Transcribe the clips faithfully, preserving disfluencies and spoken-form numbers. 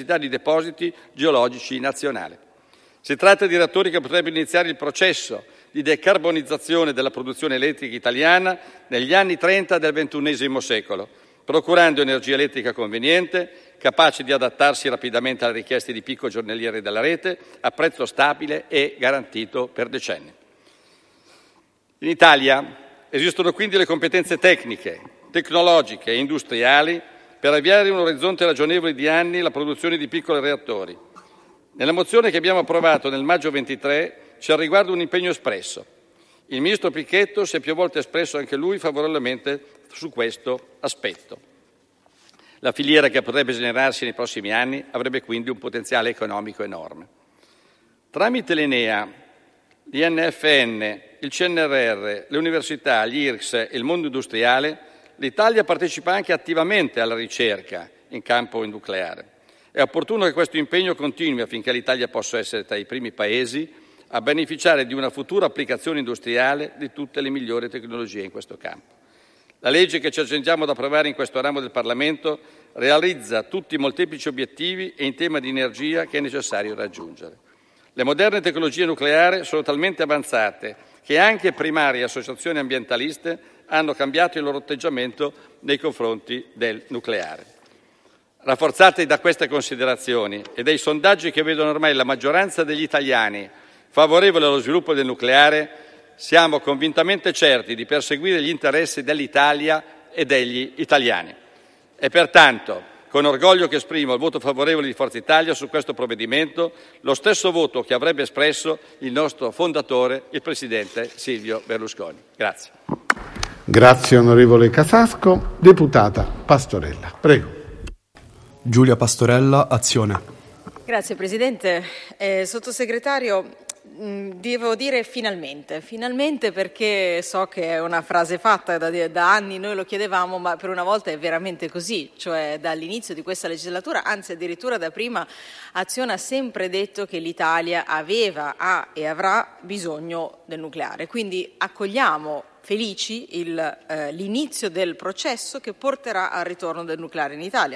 di depositi geologici nazionali. Si tratta di reattori che potrebbero iniziare il processo di decarbonizzazione della produzione elettrica italiana negli anni trenta del ventunesimo secolo, procurando energia elettrica conveniente, capace di adattarsi rapidamente alle richieste di picco giornaliere della rete, a prezzo stabile e garantito per decenni. In Italia esistono quindi le competenze tecniche, tecnologiche e industriali per avviare in un orizzonte ragionevole di anni la produzione di piccoli reattori. Nella mozione che abbiamo approvato nel maggio ventitré c'è al riguardo un impegno espresso. Il ministro Pichetto si è più volte espresso anche lui favorevolmente su questo aspetto. La filiera che potrebbe generarsi nei prossimi anni avrebbe quindi un potenziale economico enorme. Tramite l'Enea, l'I N F N, il C N R R, le università, gli I R C S e il mondo industriale, l'Italia partecipa anche attivamente alla ricerca in campo nucleare. È opportuno che questo impegno continui affinché l'Italia possa essere tra i primi paesi a beneficiare di una futura applicazione industriale di tutte le migliori tecnologie in questo campo. La legge che ci accingiamo ad approvare in questo ramo del Parlamento realizza tutti i molteplici obiettivi e in tema di energia che è necessario raggiungere. Le moderne tecnologie nucleari sono talmente avanzate che anche primarie associazioni ambientaliste hanno cambiato il loro atteggiamento nei confronti del nucleare. Rafforzate da queste considerazioni e dai sondaggi che vedono ormai la maggioranza degli italiani favorevole allo sviluppo del nucleare, siamo convintamente certi di perseguire gli interessi dell'Italia e degli italiani. E pertanto, con orgoglio che esprimo il voto favorevole di Forza Italia su questo provvedimento, lo stesso voto che avrebbe espresso il nostro fondatore, il Presidente Silvio Berlusconi. Grazie. Grazie onorevole Casasco. Deputata Pastorella, prego. Giulia Pastorella, Azione. Grazie Presidente. Eh, Sottosegretario, mh, devo dire finalmente, finalmente perché so che è una frase fatta da, da anni, noi lo chiedevamo, ma per una volta è veramente così, cioè dall'inizio di questa legislatura, anzi addirittura da prima, Azione ha sempre detto che l'Italia aveva, ha e avrà bisogno del nucleare, quindi accogliamo felici il, eh, l'inizio del processo che porterà al ritorno del nucleare in Italia.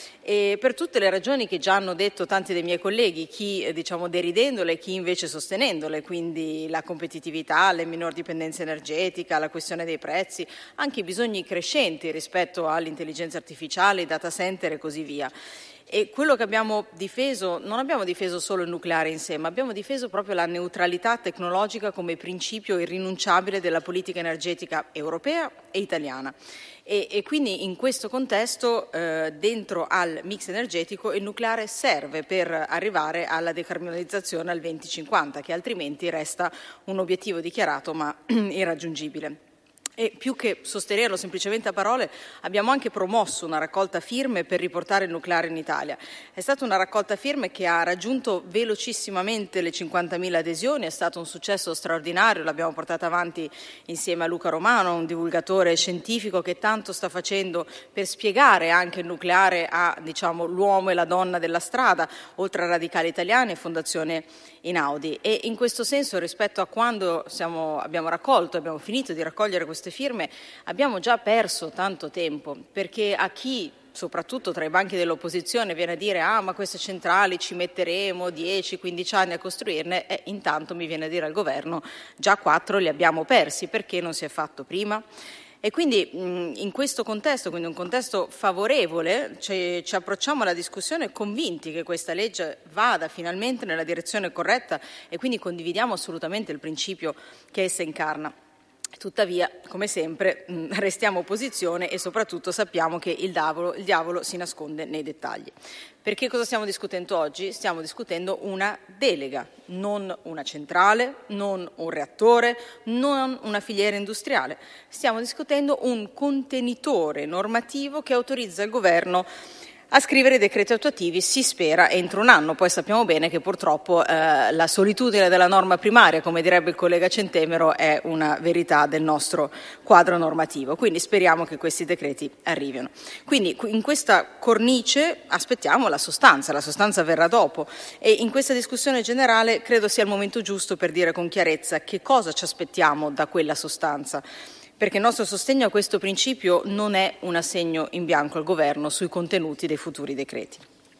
E per tutte le ragioni che già hanno detto tanti dei miei colleghi, chi eh, diciamo deridendole e chi invece sostenendole, quindi la competitività, la minor dipendenza energetica, la questione dei prezzi, anche i bisogni crescenti rispetto all'intelligenza artificiale, i data center e così via. E quello che abbiamo difeso, non abbiamo difeso solo il nucleare in sé, ma abbiamo difeso proprio la neutralità tecnologica come principio irrinunciabile della politica energetica europea e italiana. E, e quindi in questo contesto, eh, dentro al mix energetico, il nucleare serve per arrivare alla decarbonizzazione al duemilacinquanta, che altrimenti resta un obiettivo dichiarato ma irraggiungibile. E più che sostenerlo semplicemente a parole, abbiamo anche promosso una raccolta firme per riportare il nucleare in Italia. È stata una raccolta firme che ha raggiunto velocissimamente le cinquantamila adesioni, è stato un successo straordinario, l'abbiamo portata avanti insieme a Luca Romano, un divulgatore scientifico che tanto sta facendo per spiegare anche il nucleare a, diciamo, l'uomo e la donna della strada, oltre a Radicali Italiani e Fondazione Inaudi. E in questo senso, rispetto a quando siamo, abbiamo raccolto, abbiamo finito di raccogliere queste firme, abbiamo già perso tanto tempo, perché a chi, soprattutto tra i banchi dell'opposizione, viene a dire ah ma queste centrali ci metteremo dieci quindici anni a costruirne, e intanto mi viene a dire al governo già quattro li abbiamo persi, perché non si è fatto prima? E quindi in questo contesto, quindi un contesto favorevole, ci, ci approcciamo alla discussione convinti che questa legge vada finalmente nella direzione corretta e quindi condividiamo assolutamente il principio che essa incarna. Tuttavia, come sempre, restiamo opposizione e soprattutto sappiamo che il diavolo, il diavolo si nasconde nei dettagli. Perché cosa stiamo discutendo oggi? Stiamo discutendo una delega, non una centrale, non un reattore, non una filiera industriale. Stiamo discutendo un contenitore normativo che autorizza il governo a scrivere i decreti attuativi, si spera, entro un anno. Poi sappiamo bene che purtroppo eh, la solitudine della norma primaria, come direbbe il collega Centemero, è una verità del nostro quadro normativo. Quindi speriamo che questi decreti arrivino. Quindi in questa cornice aspettiamo la sostanza, la sostanza verrà dopo. E in questa discussione generale credo sia il momento giusto per dire con chiarezza che cosa ci aspettiamo da quella sostanza. Perché il nostro sostegno a questo principio non è un assegno in bianco al governo sui contenuti dei futuri decreti.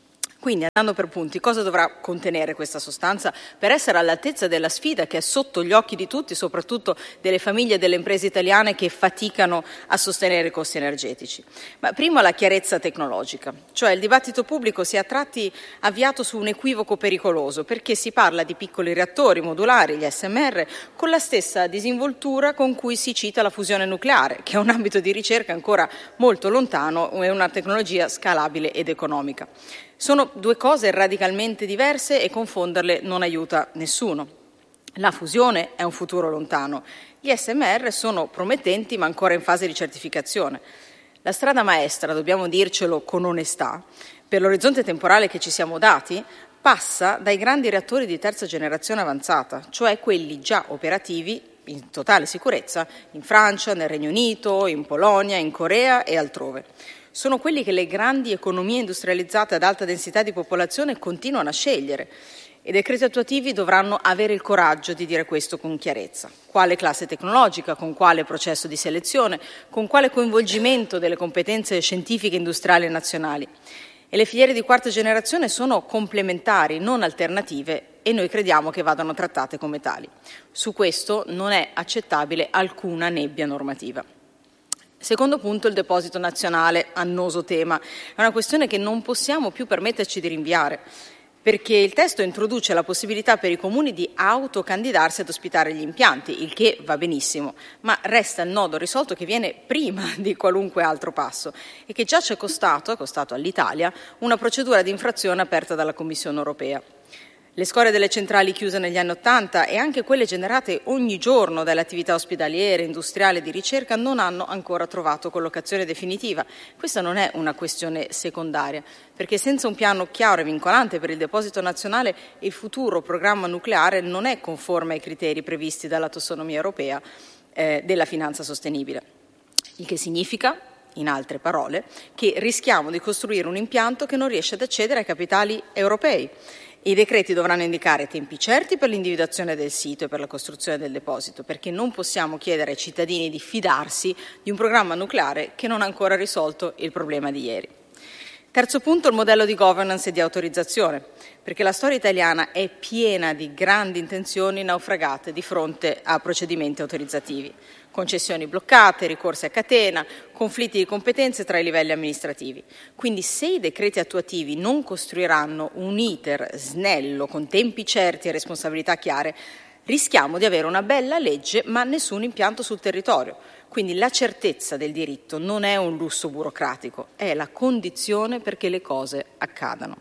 Quindi, andando per punti, cosa dovrà contenere questa sostanza per essere all'altezza della sfida che è sotto gli occhi di tutti, soprattutto delle famiglie e delle imprese italiane che faticano a sostenere i costi energetici? Ma prima la chiarezza tecnologica, cioè il dibattito pubblico si è a tratti avviato su un equivoco pericoloso, perché si parla di piccoli reattori modulari, gli S M R, con la stessa disinvoltura con cui si cita la fusione nucleare, che è un ambito di ricerca ancora molto lontano e una tecnologia scalabile ed economica. Sono due cose radicalmente diverse e confonderle non aiuta nessuno. La fusione è un futuro lontano, gli S M R sono promettenti ma ancora in fase di certificazione. La strada maestra, dobbiamo dircelo con onestà, per l'orizzonte temporale che ci siamo dati, passa dai grandi reattori di terza generazione avanzata, cioè quelli già operativi in totale sicurezza in Francia, nel Regno Unito, in Polonia, in Corea e altrove. Sono quelli che le grandi economie industrializzate ad alta densità di popolazione continuano a scegliere e i decreti attuativi dovranno avere il coraggio di dire questo con chiarezza. Quale classe tecnologica, con quale processo di selezione, con quale coinvolgimento delle competenze scientifiche, industriali e nazionali. E le filiere di quarta generazione sono complementari, non alternative, e noi crediamo che vadano trattate come tali. Su questo non è accettabile alcuna nebbia normativa. Secondo punto, il deposito nazionale, annoso tema. È una questione che non possiamo più permetterci di rinviare, perché il testo introduce la possibilità per i comuni di autocandidarsi ad ospitare gli impianti, il che va benissimo, ma resta il nodo risolto che viene prima di qualunque altro passo e che già ci è costato, è costato all'Italia, una procedura di infrazione aperta dalla Commissione europea. Le scorie delle centrali chiuse negli anni Ottanta e anche quelle generate ogni giorno dalle attività ospedaliere, industriali e di ricerca non hanno ancora trovato collocazione definitiva. Questa non è una questione secondaria, perché senza un piano chiaro e vincolante per il deposito nazionale il futuro programma nucleare non è conforme ai criteri previsti dalla tassonomia europea eh, della finanza sostenibile. Il che significa, in altre parole, che rischiamo di costruire un impianto che non riesce ad accedere ai capitali europei. I decreti dovranno indicare tempi certi per l'individuazione del sito e per la costruzione del deposito, perché non possiamo chiedere ai cittadini di fidarsi di un programma nucleare che non ha ancora risolto il problema di ieri. Terzo punto, il modello di governance e di autorizzazione, perché la storia italiana è piena di grandi intenzioni naufragate di fronte a procedimenti autorizzativi. Concessioni bloccate, ricorsi a catena, conflitti di competenze tra i livelli amministrativi. Quindi se i decreti attuativi non costruiranno un iter snello, con tempi certi e responsabilità chiare, rischiamo di avere una bella legge ma nessun impianto sul territorio. Quindi la certezza del diritto non è un lusso burocratico, è la condizione perché le cose accadano.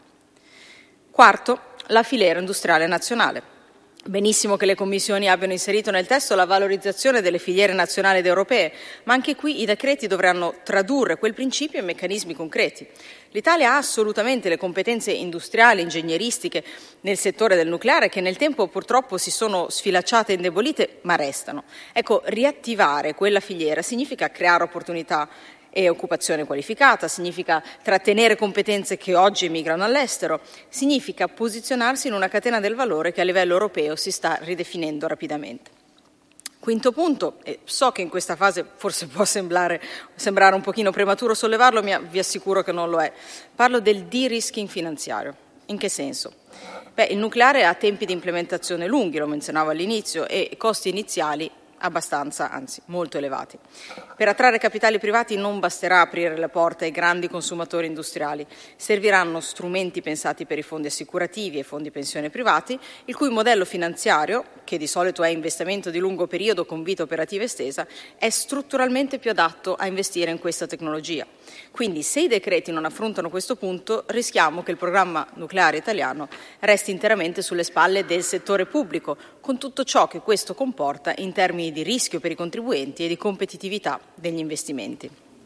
Quarto, la filiera industriale nazionale. Benissimo che le commissioni abbiano inserito nel testo la valorizzazione delle filiere nazionali ed europee, ma anche qui i decreti dovranno tradurre quel principio in meccanismi concreti. L'Italia ha assolutamente le competenze industriali, ingegneristiche nel settore del nucleare che nel tempo purtroppo si sono sfilacciate e indebolite, ma restano. Ecco, riattivare quella filiera significa creare opportunità e occupazione qualificata, significa trattenere competenze che oggi emigrano all'estero, significa posizionarsi in una catena del valore che a livello europeo si sta ridefinendo rapidamente. Quinto punto, e so che in questa fase forse può sembrare, sembrare un pochino prematuro sollevarlo, ma vi assicuro che non lo è. Parlo del de-risking finanziario. In che senso? Beh, il nucleare ha tempi di implementazione lunghi, lo menzionavo all'inizio, e costi iniziali abbastanza, anzi molto elevati. Per attrarre capitali privati non basterà aprire le porte ai grandi consumatori industriali, serviranno strumenti pensati per i fondi assicurativi e fondi pensione privati, il cui modello finanziario, che di solito è investimento di lungo periodo con vita operativa estesa, è strutturalmente più adatto a investire in questa tecnologia. Quindi se i decreti non affrontano questo punto, rischiamo che il programma nucleare italiano resti interamente sulle spalle del settore pubblico, con tutto ciò che questo comporta in termini di rischio per i contribuenti e di competitività degli investimenti.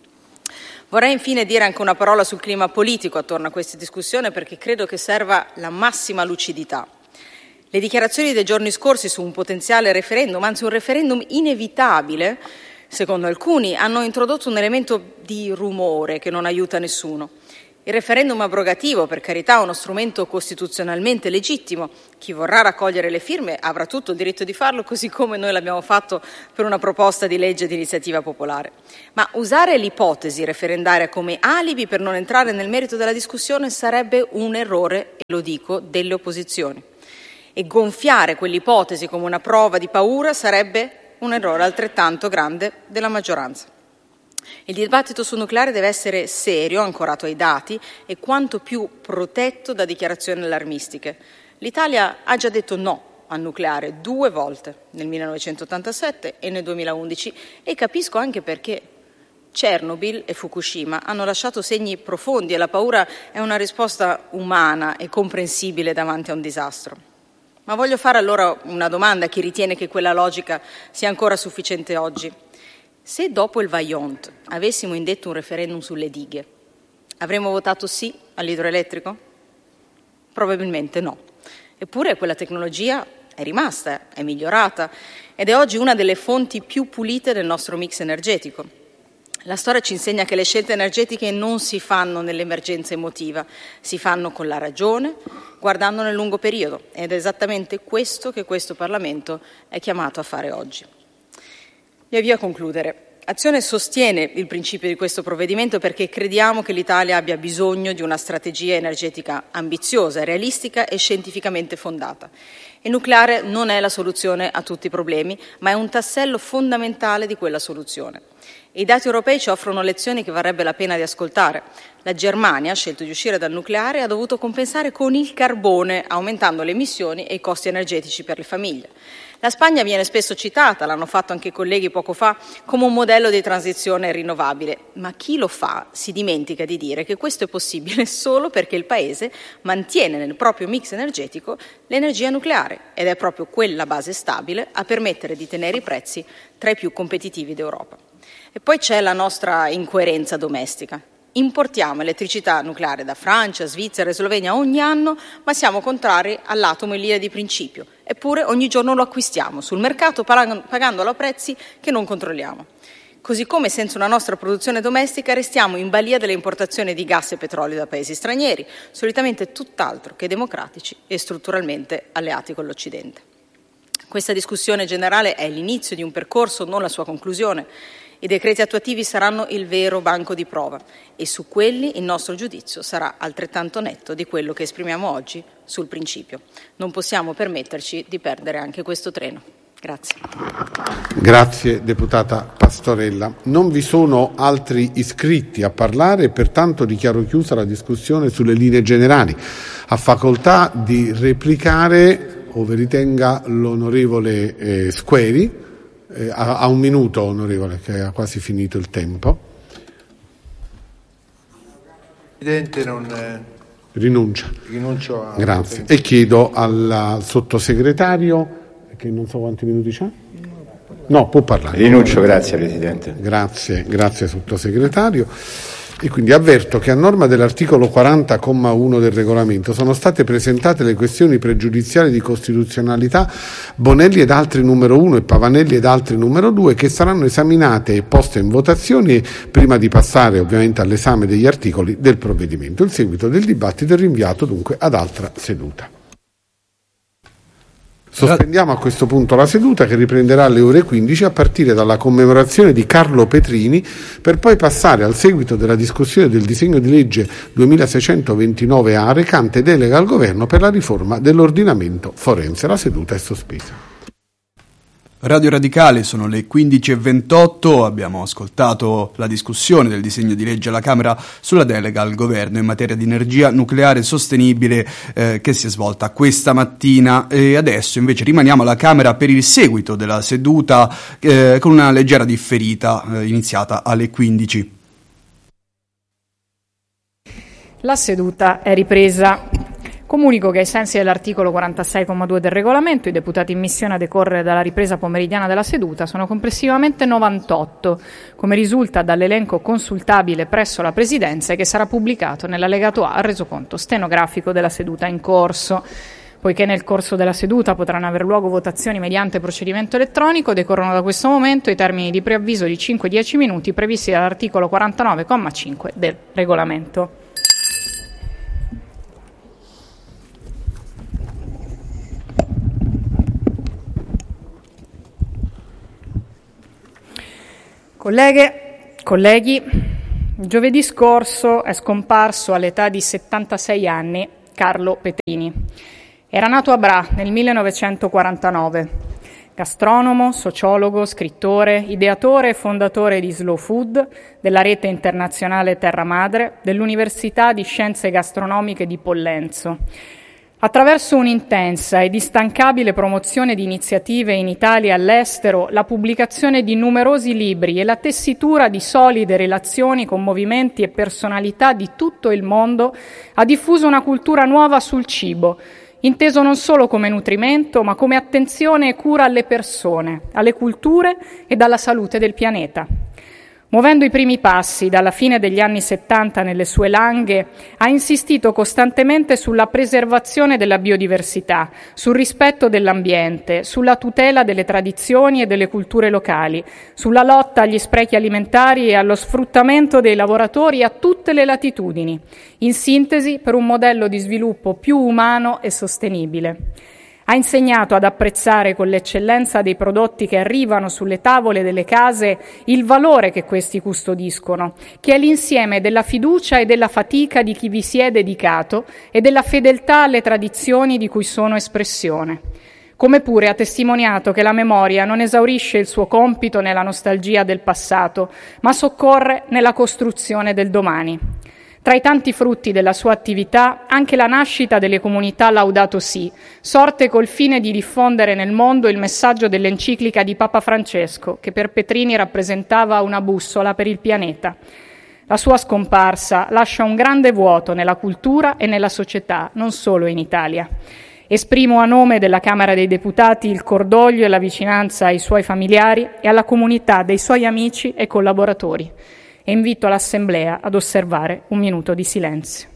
Vorrei infine dire anche una parola sul clima politico attorno a questa discussione, perché credo che serva la massima lucidità. Le dichiarazioni dei giorni scorsi su un potenziale referendum, anzi un referendum inevitabile, secondo alcuni, hanno introdotto un elemento di rumore che non aiuta nessuno. Il referendum abrogativo, per carità, è uno strumento costituzionalmente legittimo. Chi vorrà raccogliere le firme avrà tutto il diritto di farlo, così come noi l'abbiamo fatto per una proposta di legge di iniziativa popolare. Ma usare l'ipotesi referendaria come alibi per non entrare nel merito della discussione sarebbe un errore, e lo dico, delle opposizioni. E gonfiare quell'ipotesi come una prova di paura sarebbe un errore altrettanto grande della maggioranza. Il dibattito sul nucleare deve essere serio, ancorato ai dati e quanto più protetto da dichiarazioni allarmistiche. L'Italia ha già detto no al nucleare due volte, nel millenovecentottantasette e nel duemilaundici, e capisco anche perché. Chernobyl e Fukushima hanno lasciato segni profondi e la paura è una risposta umana e comprensibile davanti a un disastro. Ma voglio fare allora una domanda a chi ritiene che quella logica sia ancora sufficiente oggi. Se dopo il Vajont avessimo indetto un referendum sulle dighe, avremmo votato sì all'idroelettrico? Probabilmente no. Eppure quella tecnologia è rimasta, è migliorata ed è oggi una delle fonti più pulite del nostro mix energetico. La storia ci insegna che le scelte energetiche non si fanno nell'emergenza emotiva, si fanno con la ragione, guardando nel lungo periodo, ed è esattamente questo che questo Parlamento è chiamato a fare oggi. Mi avvio a concludere. Azione sostiene il principio di questo provvedimento perché crediamo che l'Italia abbia bisogno di una strategia energetica ambiziosa, realistica e scientificamente fondata. Il nucleare non è la soluzione a tutti i problemi, ma è un tassello fondamentale di quella soluzione. I dati europei ci offrono lezioni che varrebbe la pena di ascoltare. La Germania ha scelto di uscire dal nucleare e ha dovuto compensare con il carbone, aumentando le emissioni e i costi energetici per le famiglie. La Spagna viene spesso citata, l'hanno fatto anche i colleghi poco fa, come un modello di transizione rinnovabile, ma chi lo fa si dimentica di dire che questo è possibile solo perché il Paese mantiene nel proprio mix energetico l'energia nucleare ed è proprio quella base stabile a permettere di tenere i prezzi tra i più competitivi d'Europa. E poi c'è la nostra incoerenza domestica. Importiamo elettricità nucleare da Francia, Svizzera e Slovenia ogni anno, ma siamo contrari all'atomo in linea di principio. Eppure ogni giorno lo acquistiamo sul mercato pagandolo a prezzi che non controlliamo. Così come senza una nostra produzione domestica restiamo in balia delle importazioni di gas e petrolio da paesi stranieri, solitamente tutt'altro che democratici e strutturalmente alleati con l'Occidente. Questa discussione generale è l'inizio di un percorso, non la sua conclusione. I decreti attuativi saranno il vero banco di prova e su quelli il nostro giudizio sarà altrettanto netto di quello che esprimiamo oggi sul principio. Non possiamo permetterci di perdere anche questo treno. Grazie. Grazie deputata Pastorella. Non vi sono altri iscritti a parlare, pertanto dichiaro chiusa la discussione sulle linee generali. Ha facoltà di replicare, ove ritenga, l'onorevole eh, Squeri. Eh, a, a un minuto, onorevole, che ha quasi finito il tempo. Presidente, non eh, rinuncia. Rinuncio a. Grazie. E chiedo al, al sottosegretario, che non so quanti minuti c'ha. No, può parlare. Rinuncio, grazie Presidente. Grazie, grazie sottosegretario. E quindi avverto che a norma dell'articolo quaranta comma uno del regolamento sono state presentate le questioni pregiudiziali di costituzionalità Bonelli ed altri numero uno e Pavanelli ed altri numero due, che saranno esaminate e poste in votazione prima di passare ovviamente all'esame degli articoli del provvedimento. Il seguito del dibattito è rinviato dunque ad altra seduta. Sospendiamo a questo punto la seduta, che riprenderà alle ore quindici a partire dalla commemorazione di Carlo Petrini, per poi passare al seguito della discussione del disegno di legge duemilaseicentoventinove A recante delega al governo per la riforma dell'ordinamento forense. La seduta è sospesa. Radio Radicale, sono le quindici e ventotto, abbiamo ascoltato la discussione del disegno di legge alla Camera sulla delega al governo in materia di energia nucleare sostenibile eh, che si è svolta questa mattina, e adesso invece rimaniamo alla Camera per il seguito della seduta eh, con una leggera differita eh, iniziata alle quindici. La seduta è ripresa. Comunico che ai sensi dell'articolo quarantasei comma due del regolamento i deputati in missione a decorrere dalla ripresa pomeridiana della seduta sono complessivamente novantotto, come risulta dall'elenco consultabile presso la Presidenza e che sarà pubblicato nell'allegato A al resoconto stenografico della seduta in corso. Poiché nel corso della seduta potranno aver luogo votazioni mediante procedimento elettronico, decorrono da questo momento i termini di preavviso di cinque dieci minuti previsti dall'articolo quarantanove comma cinque del regolamento. Colleghe, colleghi, giovedì scorso è scomparso all'età di settantasei anni Carlo Petrini. Era nato a Bra nel millenovecentoquarantanove. Gastronomo, sociologo, scrittore, ideatore e fondatore di Slow Food, della rete internazionale Terra Madre, dell'Università di Scienze Gastronomiche di Pollenzo. Attraverso un'intensa ed instancabile promozione di iniziative in Italia e all'estero, la pubblicazione di numerosi libri e la tessitura di solide relazioni con movimenti e personalità di tutto il mondo, ha diffuso una cultura nuova sul cibo, inteso non solo come nutrimento, ma come attenzione e cura alle persone, alle culture e alla salute del pianeta. Muovendo i primi passi dalla fine degli anni settanta nelle sue langhe, ha insistito costantemente sulla preservazione della biodiversità, sul rispetto dell'ambiente, sulla tutela delle tradizioni e delle culture locali, sulla lotta agli sprechi alimentari e allo sfruttamento dei lavoratori a tutte le latitudini, in sintesi per un modello di sviluppo più umano e sostenibile. Ha insegnato ad apprezzare con l'eccellenza dei prodotti che arrivano sulle tavole delle case il valore che questi custodiscono, che è l'insieme della fiducia e della fatica di chi vi si è dedicato e della fedeltà alle tradizioni di cui sono espressione. Come pure ha testimoniato che la memoria non esaurisce il suo compito nella nostalgia del passato, ma soccorre nella costruzione del domani. Tra i tanti frutti della sua attività, anche la nascita delle comunità Laudato Si, sorte col fine di diffondere nel mondo il messaggio dell'enciclica di Papa Francesco, che per Petrini rappresentava una bussola per il pianeta. La sua scomparsa lascia un grande vuoto nella cultura e nella società, non solo in Italia. Esprimo a nome della Camera dei Deputati il cordoglio e la vicinanza ai suoi familiari e alla comunità dei suoi amici e collaboratori. E invito l'Assemblea ad osservare un minuto di silenzio.